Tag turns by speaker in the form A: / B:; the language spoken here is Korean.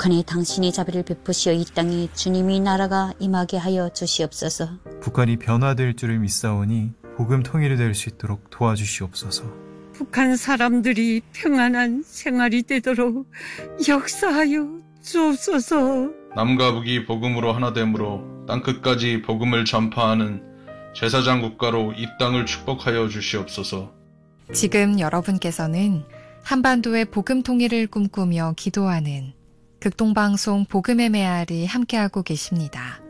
A: 북한에 당신이 자비를 베푸시어 이 땅에 주님이 나라가 임하게 하여 주시옵소서.
B: 북한이 변화될 줄을 믿사오니 복음 통일이 될 수 있도록 도와주시옵소서.
C: 북한 사람들이 평안한 생활이 되도록 역사하여 주옵소서.
D: 남과 북이 복음으로 하나됨으로 땅끝까지 복음을 전파하는 제사장 국가로 이 땅을 축복하여 주시옵소서.
E: 지금 여러분께서는 한반도의 복음 통일을 꿈꾸며 기도하는 극동방송 복음의 메아리 함께하고 계십니다.